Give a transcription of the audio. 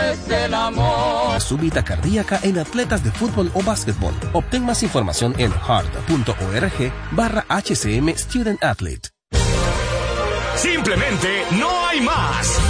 es el amor. Súbita cardíaca en atletas de fútbol o básquetbol. Obtén más información en heart.org/HCM Student Athlete. Simplemente no hay más.